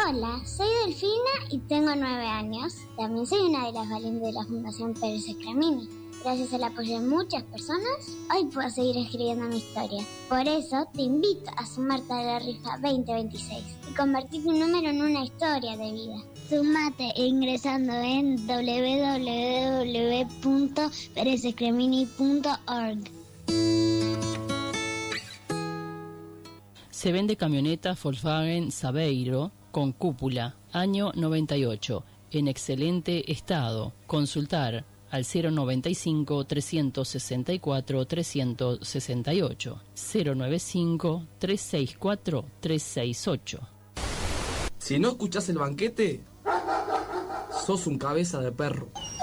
Hola, soy Delfina y tengo 9 años. También soy una de las valientes de la Fundación Pérez Escramini. Gracias al apoyo de muchas personas, hoy puedo seguir escribiendo mi historia. Por eso te invito a sumarte a la rifa 2026 y convertir tu número en una historia de vida. Sumate ingresando en www.perezescramini.org. Se vende camioneta Volkswagen Saveiro con cúpula, año 98, en excelente estado. Consultar al 095-364-368, 095-364-368. Si no escuchás el banquete, sos un cabeza de perro.